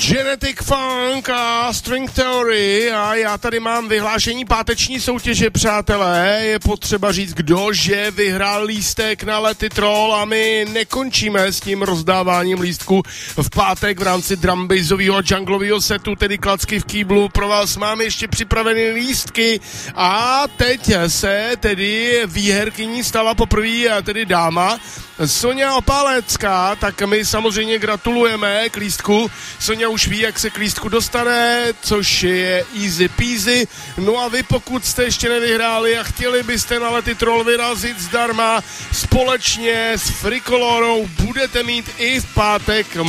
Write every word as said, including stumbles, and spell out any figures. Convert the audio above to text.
Genetic Funk a String Theory a já tady mám vyhlášení páteční soutěže, přátelé. Je potřeba říct, kdo že vyhrál lístek na Let It Roll a my nekončíme s tím rozdáváním lístků v pátek v rámci drumbassového a junglového setu, tedy klacky v kýblu. Pro vás máme ještě připravené lístky a teď se tedy výherkyní stala poprvé tedy dáma Soňa Opálecká, tak my samozřejmě gratulujeme k lístku. Soňa už ví, jak se k lístku dostane, což je easy peasy. No a vy, pokud jste ještě nevyhráli a chtěli byste na Let It Roll vyrazit zdarma společně s Frikolorou, budete mít i v pátek